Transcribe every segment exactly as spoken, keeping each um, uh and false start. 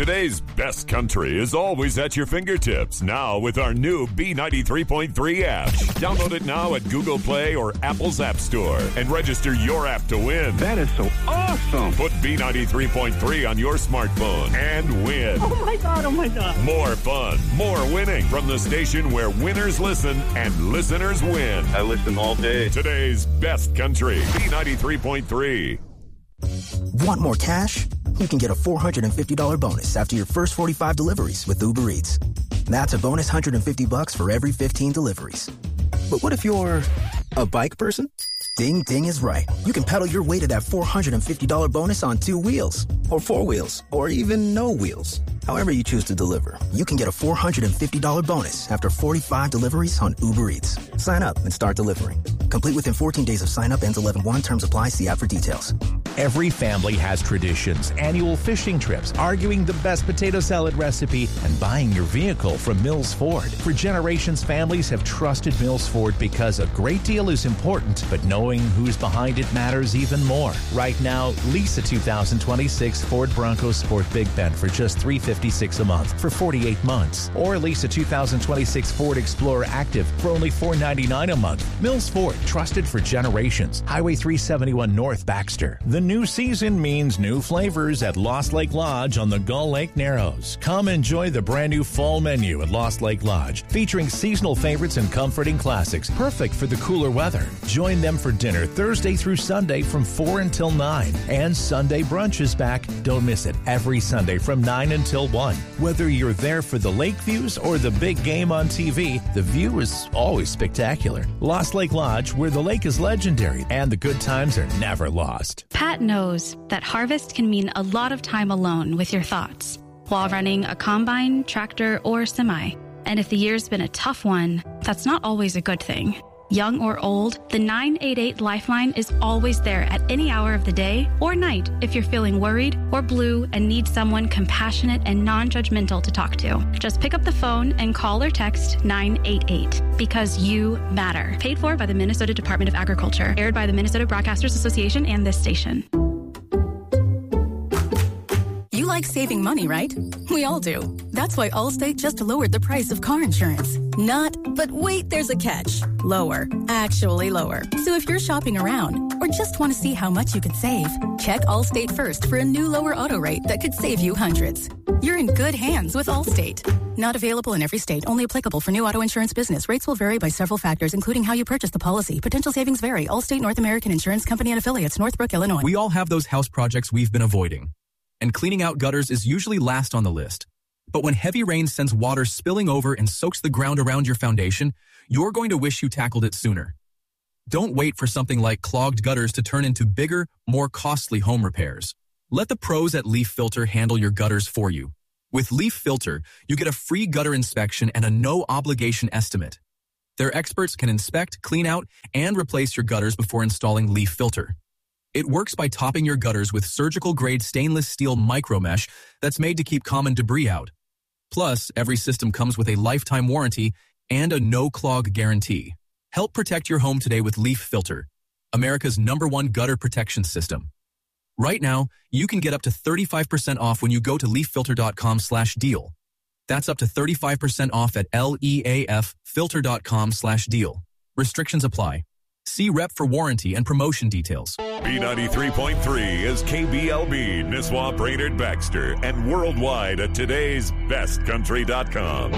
Today's best country is always at your fingertips. Now with our new B ninety-three point three app. Download it now at Google Play or Apple's App Store and register your app to win. That is so awesome. Put B ninety-three point three on your smartphone and win. Oh, my God. Oh, my God. More fun, more winning from the station where winners listen and listeners win. I listen all day. Today's best country, B ninety-three point three. Want more cash? You can get a four hundred fifty dollars bonus after your first forty-five deliveries with Uber Eats. That's a bonus one hundred fifty bucks for every fifteen deliveries. But what if you're a bike person? Ding Ding is right. You can pedal your way to that four hundred fifty dollars bonus on two wheels, or four wheels, or even no wheels. However you choose to deliver, you can get a four hundred fifty dollars bonus after forty-five deliveries on Uber Eats. Sign up and start delivering. Complete within fourteen days of sign up. Ends eleven one. Terms apply. See app for details. Every family has traditions, annual fishing trips, arguing the best potato salad recipe, and buying your vehicle from Mills Ford. For generations, families have trusted Mills Ford because a great deal is important, but knowing who's behind it matters even more. Right now, lease a two thousand twenty-six Ford Bronco Sport Big Bend for just three hundred fifty-six dollars a month for forty-eight months. Or lease a two thousand twenty-six Ford Explorer Active for only four hundred ninety-nine dollars a month. Mills Ford, trusted for generations. Highway three seventy-one North, Baxter. The new season means new flavors at Lost Lake Lodge on the Gull Lake Narrows. Come enjoy the brand new fall menu at Lost Lake Lodge, featuring seasonal favorites and comforting classics, perfect for the cooler weather. Join them for dinner Thursday through Sunday from four until nine. And Sunday brunch is back. Don't miss it every Sunday from nine until one. Whether you're there for the lake views or the big game on T V, the view is always spectacular. Lost Lake Lodge, where the lake is legendary and the good times are never lost. Pat knows that harvest can mean a lot of time alone with your thoughts while running a combine, tractor, or semi. And if the year's been a tough one, that's not always a good thing. Young or old, the nine eight eight Lifeline is always there at any hour of the day or night if you're feeling worried or blue and need someone compassionate and non-judgmental to talk to. Just pick up the phone and call or text nine eight eight because you matter. Paid for by the Minnesota Department of Agriculture. Aired by the Minnesota Broadcasters Association and this station. You like saving money, right? We all do. That's why Allstate just lowered the price of car insurance. Not, but wait, there's a catch. Lower. Actually lower. So if you're shopping around or just want to see how much you could save, check Allstate first for a new lower auto rate that could save you hundreds. You're in good hands with Allstate. Not available in every state. Only applicable for new auto insurance business. Rates will vary by several factors, including how you purchase the policy. Potential savings vary. Allstate North American Insurance Company and affiliates. Northbrook, Illinois. We all have those house projects we've been avoiding. And cleaning out gutters is usually last on the list. But when heavy rain sends water spilling over and soaks the ground around your foundation, you're going to wish you tackled it sooner. Don't wait for something like clogged gutters to turn into bigger, more costly home repairs. Let the pros at Leaf Filter handle your gutters for you. With Leaf Filter, you get a free gutter inspection and a no-obligation estimate. Their experts can inspect, clean out, and replace your gutters before installing Leaf Filter. It works by topping your gutters with surgical-grade stainless steel micromesh that's made to keep common debris out. Plus, every system comes with a lifetime warranty and a no-clog guarantee. Help protect your home today with Leaf Filter, America's number one gutter protection system. Right now, you can get up to thirty-five percent off when you go to leaffilter.com slash deal. That's up to thirty-five percent off at leaffilter.com slash deal. Restrictions apply. See Rep for warranty and promotion details. B ninety-three point three is K B L B, Nisswa, Brainerd, Baxter, and worldwide at today's best country dot com.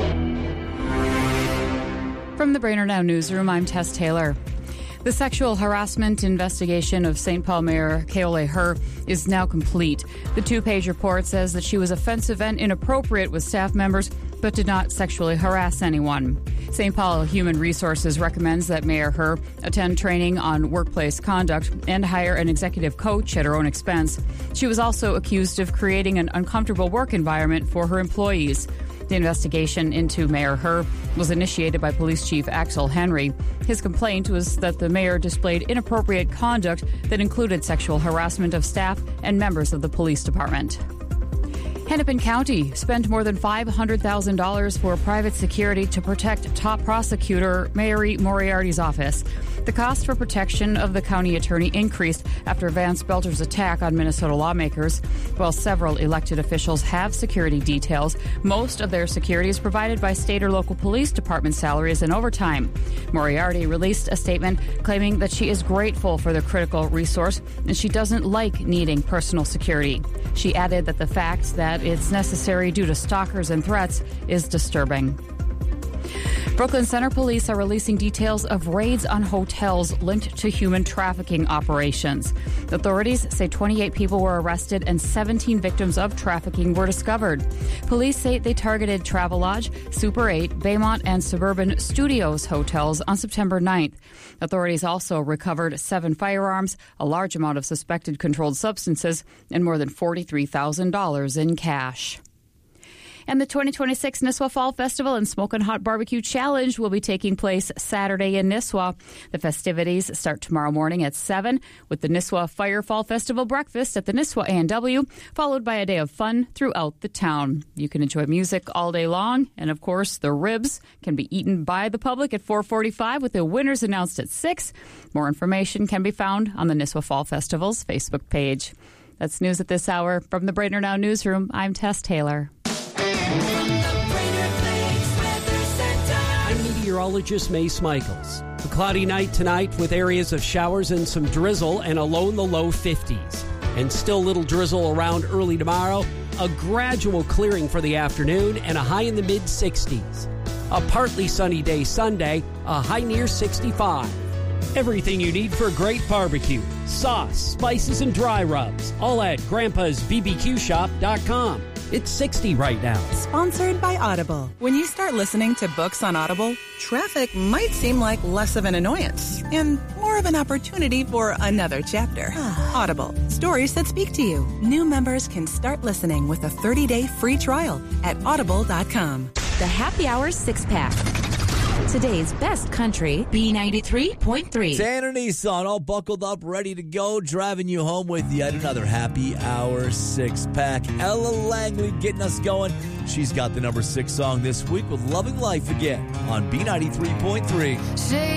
From the Brainerd Now Newsroom, I'm Tess Taylor. The sexual harassment investigation of Saint Paul Mayor Keole Her is now complete. The two-page report says that she was offensive and inappropriate with staff members, but did not sexually harass anyone. Saint Paul Human Resources recommends that Mayor Her attend training on workplace conduct and hire an executive coach at her own expense. She was also accused of creating an uncomfortable work environment for her employees. The investigation into Mayor Her was initiated by Police Chief Axel Henry. His complaint was that the mayor displayed inappropriate conduct that included sexual harassment of staff and members of the police department. Hennepin County spent more than five hundred thousand dollars for private security to protect top prosecutor Mary Moriarty's office. The cost for protection of the county attorney increased after Vance Belter's attack on Minnesota lawmakers. While several elected officials have security details, most of their security is provided by state or local police department salaries and overtime. Moriarty released a statement claiming that she is grateful for the critical resource and she doesn't like needing personal security. She added that the fact that it's necessary due to stalkers and threats is disturbing. Brooklyn Center police are releasing details of raids on hotels linked to human trafficking operations. The authorities say twenty-eight people were arrested and seventeen victims of trafficking were discovered. Police say they targeted Travelodge, Super eight, Baymont, and Suburban Studios hotels on September ninth. Authorities also recovered seven firearms, a large amount of suspected controlled substances, and more than forty-three thousand dollars in cash. And the twenty twenty-six Nisswa Fall Festival and Smokin' Hot Barbecue Challenge will be taking place Saturday in Nisswa. The festivities start tomorrow morning at seven with the Nisswa Fire Fall Festival breakfast at the Nisswa A and W, followed by a day of fun throughout the town. You can enjoy music all day long, and of course, the ribs can be eaten by the public at four forty-five with the winners announced at six. More information can be found on the Nisswa Fall Festival's Facebook page. That's news at this hour. From the Brainerd Now Newsroom, I'm Tess Taylor. I'm meteorologist Mace Michaels. A cloudy night tonight with areas of showers and some drizzle and a low in the low fifties. And still little drizzle around early tomorrow. A gradual clearing for the afternoon and a high in the mid sixties. A partly sunny day Sunday, a high near sixty-five. Everything you need for a great barbecue. Sauce, spices, and dry rubs. All at grandpas b b q shop dot com. It's sixty right now. Sponsored by Audible. When you start listening to books on Audible, traffic might seem like less of an annoyance and more of an opportunity for another chapter. Audible. Stories that speak to you. New members can start listening with a thirty-day free trial at audible dot com. The Happy Hour six-pack. Today's best country, B ninety-three point three. Tanner Nissan, all buckled up, ready to go, driving you home with yet another Happy Hour six-pack. Ella Langley getting us going. She's got the number six song this week with Loving Life Again on B ninety-three point three.